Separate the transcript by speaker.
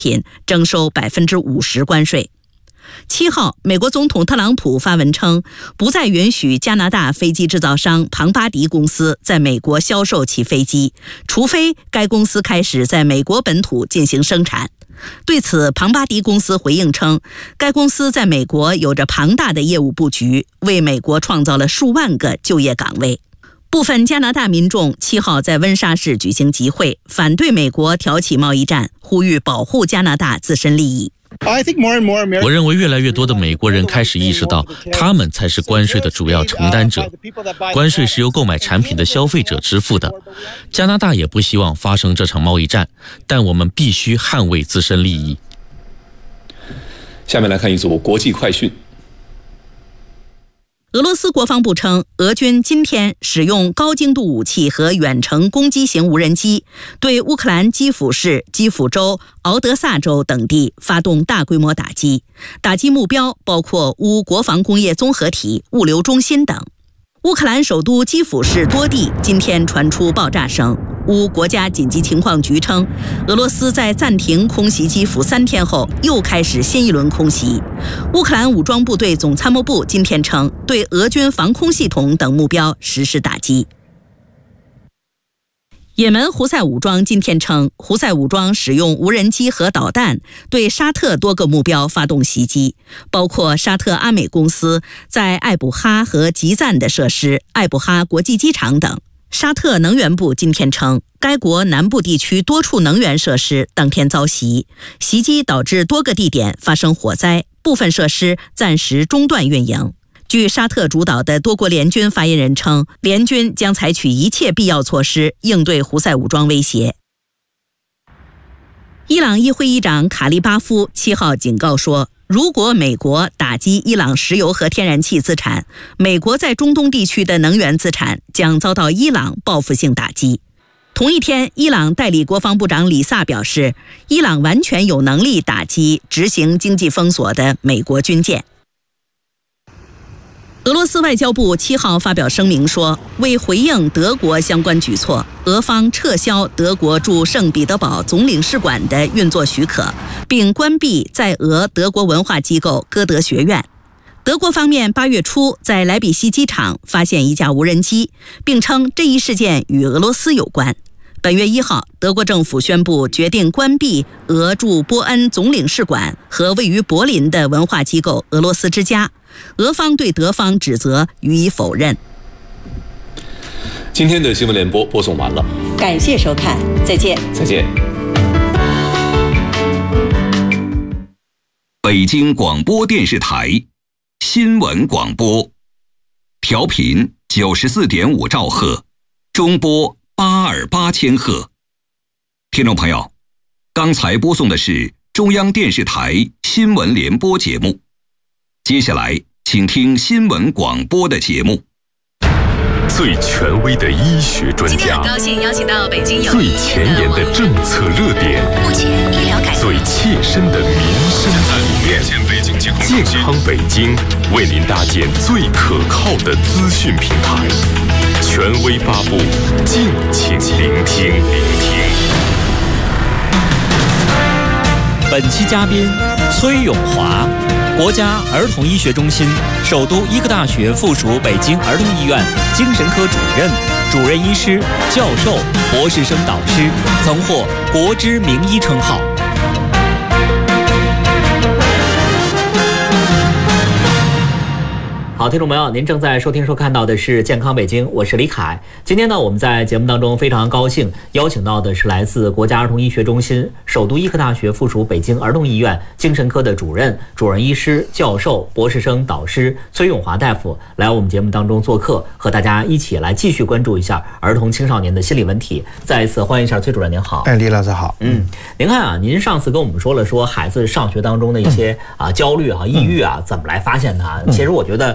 Speaker 1: 品征收50%关税。7号，美国总统特朗普发文称，不再允许加拿大飞机制造商庞巴迪公司在美国销售其飞机，除非该公司开始在美国本土进行生产。对此，庞巴迪公司回应称，该公司在美国有着庞大的业务布局，为美国创造了数万个就业岗位。部分加拿大民众7号在温莎市举行集会，反对美国挑起贸易战，呼吁保护加拿大自身利益。
Speaker 2: 我认为越来越多的美国人开始意识到，他们才是关税的主要承担者。关税是由购买产品的消费者支付的。加拿大也不希望发生这场贸易战，但我们必须捍卫自身利益。
Speaker 3: 下面来看一组国际快讯。
Speaker 1: 俄罗斯国防部称，俄军今天使用高精度武器和远程攻击型无人机，对乌克兰基辅市、基辅州、敖德萨州等地发动大规模打击，打击目标包括乌国防工业综合体、物流中心等。乌克兰首都基辅市多地今天传出爆炸声。乌国家紧急情况局称，俄罗斯在暂停空袭基辅3天后，又开始新一轮空袭。乌克兰武装部队总参谋部今天称，对俄军防空系统等目标实施打击。也门胡塞武装今天称，胡塞武装使用无人机和导弹对沙特多个目标发动袭击，包括沙特阿美公司在艾卜哈和吉赞的设施、艾卜哈国际机场等。沙特能源部今天称，该国南部地区多处能源设施当天遭袭，袭击导致多个地点发生火灾，部分设施暂时中断运营。据沙特主导的多国联军发言人称，联军将采取一切必要措施应对胡塞武装威胁。伊朗议会议长卡利巴夫7号警告说，如果美国打击伊朗石油和天然气资产，美国在中东地区的能源资产将遭到伊朗报复性打击。同一天，伊朗代理国防部长里萨表示，伊朗完全有能力打击执行经济封锁的美国军舰。俄罗斯外交部7号发表声明说，为回应德国相关举措，俄方撤销德国驻圣彼得堡总领事馆的运作许可，并关闭在俄德国文化机构歌德学院。德国方面8月初在莱比锡机场发现一架无人机，并称这一事件与俄罗斯有关。本月1号，德国政府宣布决定关闭俄驻波恩总领事馆和位于柏林的文化机构俄罗斯之家。俄方对德方指责予以否认。
Speaker 3: 今天的新闻联播播送完了，
Speaker 1: 感谢收看，再见。
Speaker 3: 再见。
Speaker 4: 北京广播电视台新闻广播，调频94.5兆赫，中波828千赫。听众朋友，刚才播送的是中央电视台新闻联播节目。接下来请听新闻广播的节目。
Speaker 5: 最权威的医学专家，
Speaker 6: 今天很高兴邀请到北京有
Speaker 5: 最前沿的政策热点，
Speaker 6: 目前医疗改革
Speaker 5: 最切身的民生理念。健康北京为您搭建最可靠的资讯平台，权威发布，敬请聆听。
Speaker 7: 本期嘉宾崔永华，国家儿童医学中心、首都医科大学附属北京儿童医院精神科主任、主任医师、教授、博士生导师，曾获国之名医称号。好，听众朋友，您正在收听收看到的是健康北京，我是李凯。今天呢，我们在节目当中非常高兴邀请到的是来自国家儿童医学中心、首都医科大学附属北京儿童医院精神科的主任、主任医师、教授、博士生导师崔永华大夫来我们节目当中做客，和大家一起来继续关注一下儿童青少年的心理问题。再一次欢迎一下崔主任，您好。
Speaker 8: 李老师好。
Speaker 7: 您看啊，您上次跟我们说了，说孩子上学当中的一些焦虑啊、抑郁啊，怎么来发现它？其实我觉得